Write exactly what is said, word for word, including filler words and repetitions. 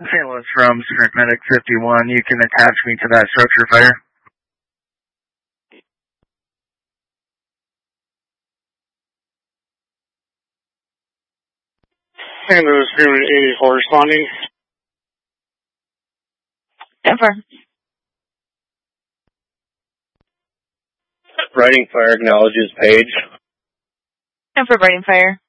Saint Louis from Sprint Medic fifty-one. You can attach me to that structure fire. Saint Louis Green eighty-four responding. Denver. Writing fire acknowledges page. Denver writing fire.